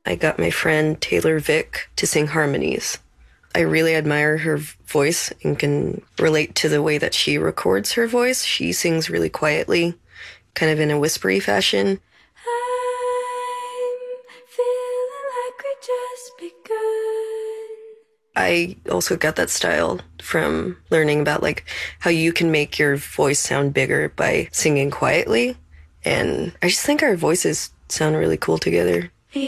I got my friend Taylor Vick to sing harmonies. I really admire her voice and can relate to the way that she records her voice. She sings really quietly, kind of in a whispery fashion. I'm feeling like we just begun. I also got that style from learning about like how you can make your voice sound bigger by singing quietly. And I just think our voices sound really cool together.